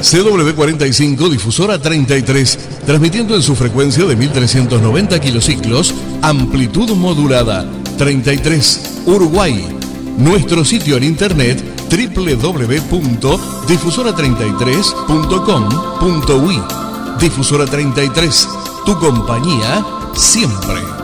CW45 Difusora 33, transmitiendo en su frecuencia de 1390 kilociclos, amplitud modulada, 33, Uruguay. Nuestro sitio en internet www.difusora33.com.uy. Difusora 33, tu compañía siempre.